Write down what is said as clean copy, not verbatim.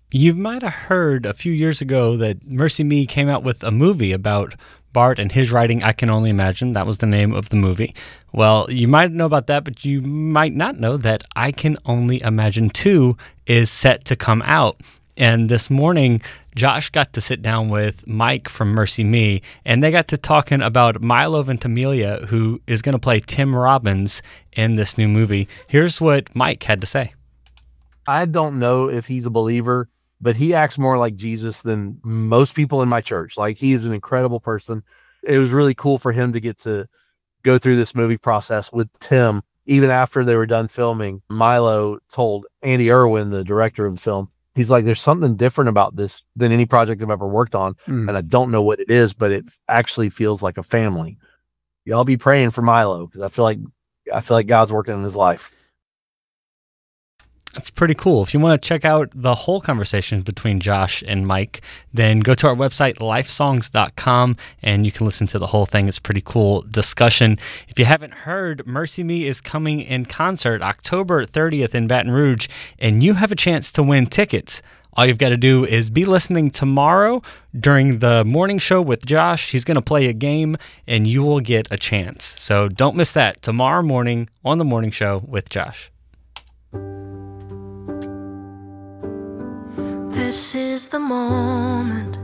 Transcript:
You might have heard a few years ago that Mercy Me came out with a movie about Bart and his writing, I Can Only Imagine. That was the name of the movie. Well, you might know about that, but you might not know that I Can Only Imagine 2 is set to come out. And this morning, Josh got to sit down with Mike from Mercy Me, and they got to talking about Milo Ventimiglia, who is going to play Tim Robbins in this new movie. Here's what Mike had to say. I don't know if he's a believer, but he acts more like Jesus than most people in my church. Like, he is an incredible person. It was really cool for him to get to go through this movie process with Tim. Even after they were done filming, Milo told Andy Irwin, the director of the film, he's like, there's something different about this than any project I've ever worked on. And I don't know what it is, but it actually feels like a family. Y'all be praying for Milo, because I feel like God's working in his life. That's pretty cool. If you want to check out the whole conversation between Josh and Mike, then go to our website, lifesongs.com, and you can listen to the whole thing. It's a pretty cool discussion. If you haven't heard, Mercy Me is coming in concert October 30th in Baton Rouge, and you have a chance to win tickets. All you've got to do is be listening tomorrow during the morning show with Josh. He's going to play a game, and you will get a chance. So don't miss that tomorrow morning on the morning show with Josh. This is the moment